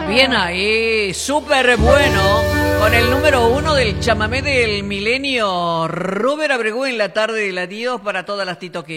Bien ahí, súper bueno. Con el número 1 del chamamé del milenio, Robert Abregu en la tarde del adiós para todas las titoqueras.